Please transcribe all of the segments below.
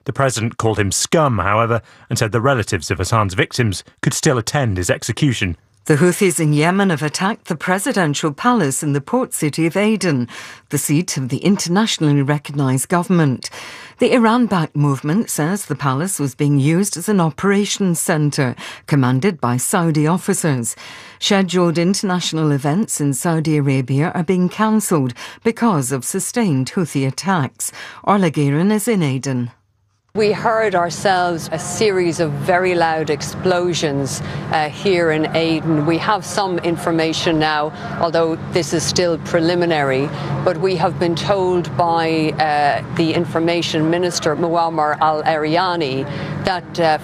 The president called him scum, however, and said the relatives of Hassan's victims could still attend his execution. The Houthis in Yemen have attacked the presidential palace in the port city of Aden, the seat of the internationally recognised government. The Iran-backed movement says the palace was being used as an operations centre, commanded by Saudi officers. Scheduled international events in Saudi Arabia are being cancelled because of sustained Houthi attacks. Orla Guerin is in Aden. We heard ourselves a series of very loud explosions here in Aden. We have some information now, although this is still preliminary, but we have been told by the Information Minister, Muammar al-Eryani, that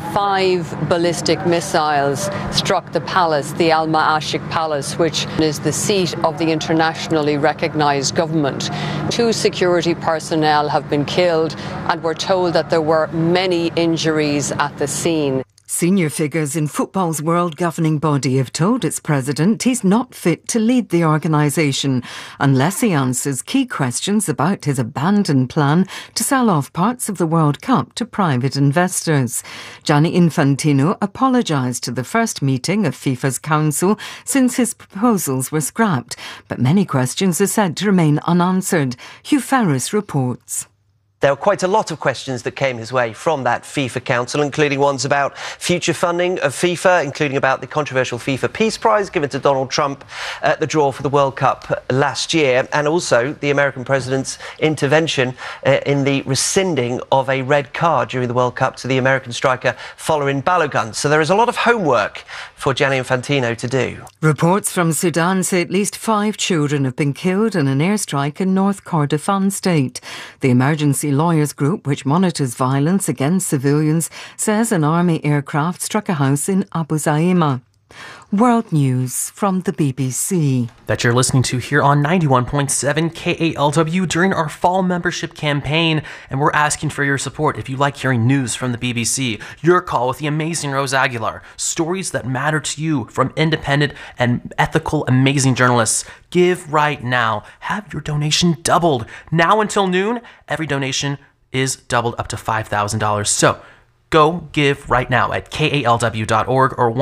5 ballistic missiles struck the palace, the Al-Ma'ashik Palace, which is the seat of the internationally recognised government. 2 security personnel have been killed, and we're told that there were many injuries at the scene. Senior figures in football's world governing body have told its president he's not fit to lead the organisation unless he answers key questions about his abandoned plan to sell off parts of the World Cup to private investors. Gianni Infantino apologised to the first meeting of FIFA's council since his proposals were scrapped, but many questions are said to remain unanswered. Hugh Ferris reports. There were quite a lot of questions that came his way from that FIFA Council, including ones about future funding of FIFA, including about the controversial FIFA Peace Prize given to Donald Trump at the draw for the World Cup last year, and also the American president's intervention in the rescinding of a red card during the World Cup to the American striker Folarin Balogun. So there is a lot of homework for Gianni Infantino to do. Reports from Sudan say at least 5 children have been killed in an airstrike in North Kordofan state. The emergency lawyers group, which monitors violence against civilians, says an army aircraft struck a house in Abu Zaima. World News from the BBC. That you're listening to here on 91.7 KALW during our fall membership campaign, and we're asking for your support. If you like hearing news from the BBC, your call with the amazing Rose Aguilar, stories that matter to you from independent and ethical, amazing journalists. Give right now. Have your donation doubled. Now until noon, every donation is doubled up to $5,000. So go give right now at kalw.org or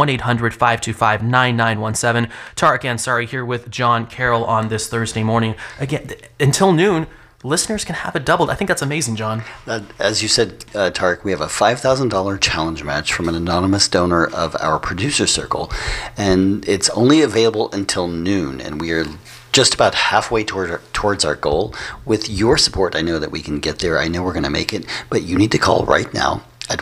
1-800-525-9917. Tarek Ansari here with John Carroll on this Thursday morning. Again, until noon, listeners can have it doubled. I think that's amazing, John. As you said, Tarek, we have a $5,000 challenge match from an anonymous donor of our producer circle, and it's only available until noon, and we are just about halfway towards our goal. With your support, I know that we can get there. I know we're going to make it, but you need to call right now at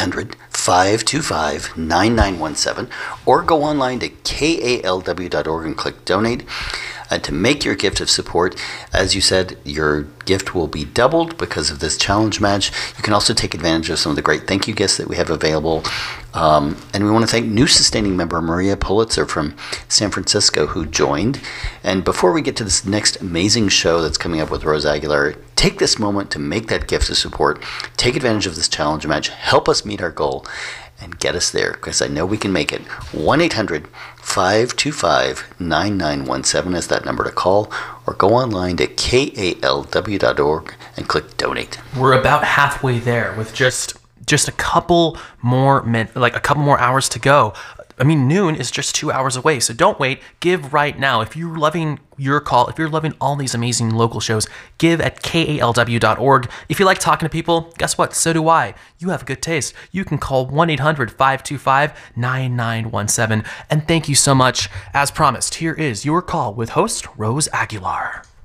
1-800-525-9917 or go online to kalw.org and click donate. To make your gift of support, as you said, your gift will be doubled because of this challenge match. You can also take advantage of some of the great thank you gifts that we have available. And we want to thank new sustaining member Maria Pulitzer from San Francisco, who joined. And before we get to this next amazing show that's coming up with Rose Aguilar, take this moment to make that gift of support. Take advantage of this challenge match. Help us meet our goal and get us there, because I know we can make it. 1-800-525-9917 is that number to call, or go online to kalw.org and click donate. We're about halfway there with just a couple more a couple more hours to go. I mean, noon is just 2 hours away, so don't wait. Give right now. If you're loving your call, if you're loving all these amazing local shows, give at kalw.org. If you like talking to people, guess what? So do I. You have good taste. You can call 1-800-525-9917. And thank you so much. As promised, here is your call with host Rose Aguilar.